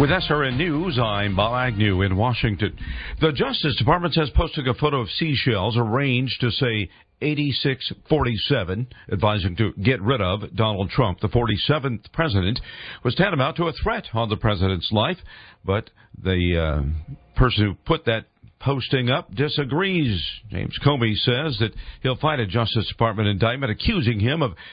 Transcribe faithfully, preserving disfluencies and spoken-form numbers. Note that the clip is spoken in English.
With S R N News, I'm Bob Agnew in Washington. The Justice Department says posting a photo of seashells arranged to say eighty-six forty-seven, advising to get rid of Donald Trump, the forty-seventh president, was tantamount to a threat on the president's life. But the uh, person who put that posting up disagrees. James Comey says that he'll fight a Justice Department indictment accusing him of